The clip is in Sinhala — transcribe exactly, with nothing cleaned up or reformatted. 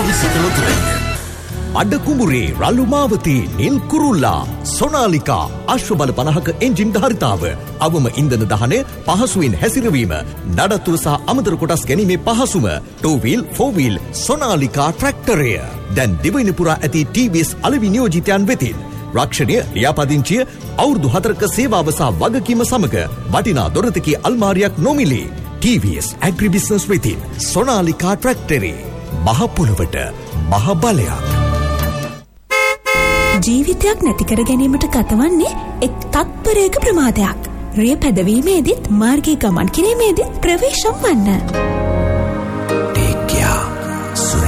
සකලතරය අඩ කුඹුරේ රළු මාවතී නිල් කුරුල්ලා සොනාලිකා අශ්වබල පනහක එන්ජින් ධාරිතාව අවම ඉන්ධන දහනය පහසුවෙන් හැසිරවීම නඩත්තුව සහ අමතර කොටස් ගැනීමේ පහසුම ටූ වීල් ෆෝර් වීල් සොනාලිකා ට්‍රැක්ටරය දැන් දිවයින පුරා ඇති ටී වී එස් අලෙවි නියෝජිතයන් වෙතින් රක්ෂණය ලියාපදිංචිය අවුරුදු හතරක සේවාව සහ වගකීම සමග වටිනා දොරතකී අල්මාරියක් නොමිලේ ටී වී එස් ඇග්‍රි බිස්නස් වෙතින් සොනාලිකා ට්‍රැක්ටරේ මහ පොළොවට මහ බලයක් ජීවිතයක් නැති කර ගැනීමට ගතවන්නේ එක් තත්පරයක ප්‍රමාදයක්. රිය පැදවීමේදීත් මාර්ගයේ ගමන් කිරීමේදීත් ප්‍රවේශම් වන්න.